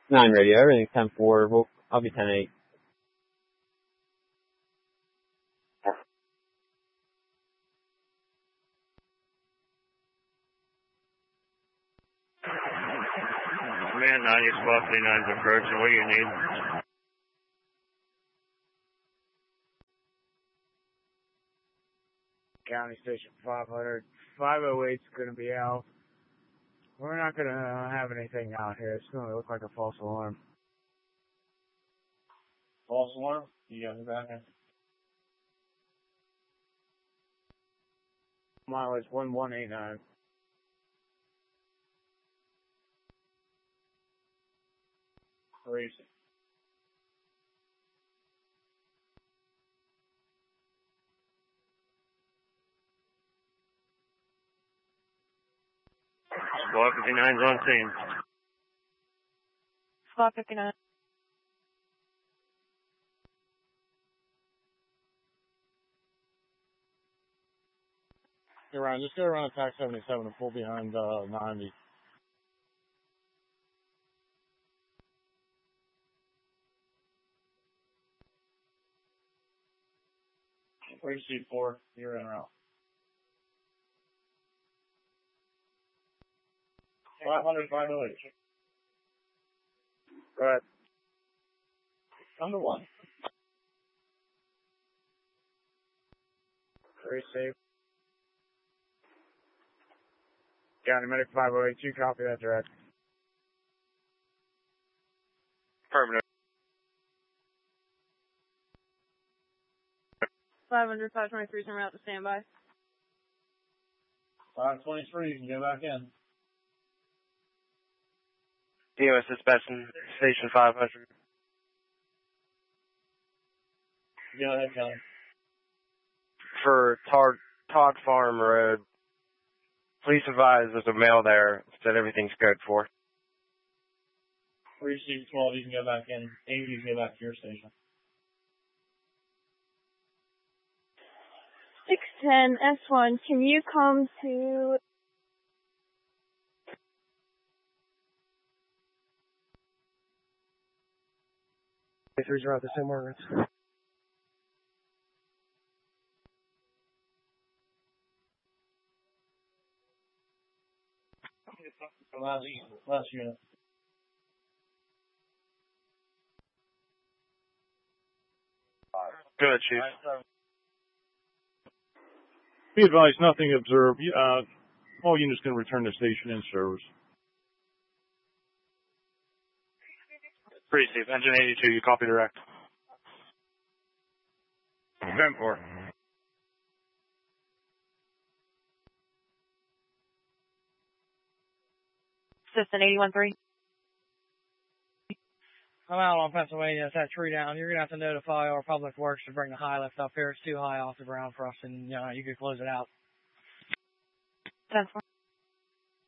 9 radio, everything's 10-4. I'll be 10-8. Man, 90 Squad 59's approaching. What do you need? County Station 500. 508's going to be out. We're not going to have anything out here. It's going to look like a false alarm. False alarm? You got me back here. Mileage 1189. Crazy. Squad 59's on scene. Squad 59. Hey, Ryan, just go around attack 77 and pull behind 90. Where's C4? You're in or out? 500, 508. Go ahead. Under one. Very safe. County Medic 5082, copy that direct. Permanent. 500, 523's en route to standby. 523, you can go back in. DOS dispatching station 500. Go ahead, Kelly. For Todd Farm Road, please advise there's a male there, said everything's good for. 3C12, you can go back in. 80, you can go back to your station. 610 S1, can you come to... Threes are out the same ordinance. Last unit. Good, Chief. Be advised, nothing observed. All units can return to station in service. Pretty safe. Engine 82, you copy direct. 10-4. Assistant 81-3. I'm out on Pennsylvania. It's that tree down. You're going to have to notify our public works to bring the high lift up here. It's too high off the ground for us, and you could close it out. 10-4.